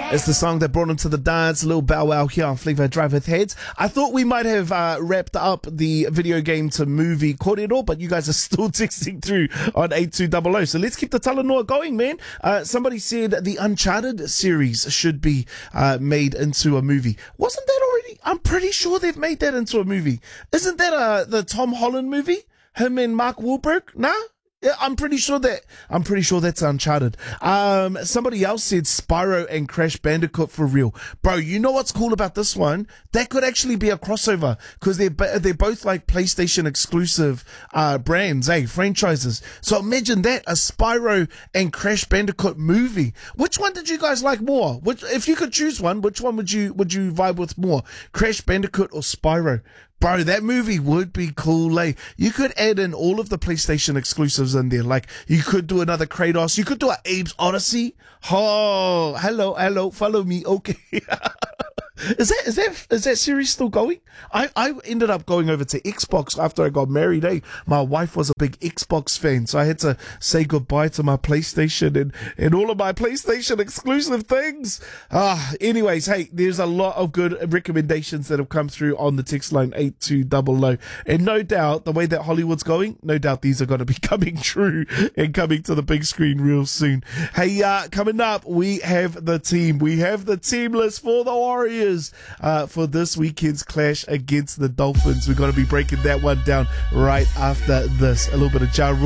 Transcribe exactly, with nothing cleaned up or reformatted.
It's the song that brought him to the dance, Lil Bow Wow here on Flavor Drive with Heads. I thought we might have uh, wrapped up the video game to movie corridor, but you guys are still texting through on eight two double oh. So let's keep the Talanoa going, man. Uh, somebody said the Uncharted series should be uh, made into a movie. Wasn't that already? I'm pretty sure they've made that into a movie. Isn't that uh, the Tom Holland movie? Him and Mark Wahlberg? Nah? Yeah, I'm pretty sure that I'm pretty sure that's Uncharted. Um, somebody else said Spyro and Crash Bandicoot for real, bro. You know what's cool about this one? That could actually be a crossover because they're they're both like PlayStation exclusive uh brands, eh? Franchises. So imagine that, a Spyro and Crash Bandicoot movie. Which one did you guys like more? Which, if you could choose one, which one would you would you vibe with more? Crash Bandicoot or Spyro? Bro, that movie would be cool, eh? You could add in all of the PlayStation exclusives in there. Like, you could do another Kratos. You could do an Abe's Odyssey. Oh, hello, hello, follow me. Okay. Is that, is that, is that series still going? I, I ended up going over to Xbox after I got married, eh? My wife was a big Xbox fan, so I had to say goodbye to my PlayStation and, and all of my PlayStation exclusive things. Ah, anyways, hey, there's a lot of good recommendations that have come through on the text line eight two double oh. And no doubt, the way that Hollywood's going, no doubt these are going to be coming true and coming to the big screen real soon. Hey, uh, coming up, we have the team. We have the team list for the Warriors. Uh, for this weekend's clash against the Dolphins. We're going to be breaking that one down right after this. A little bit of Ja Rule.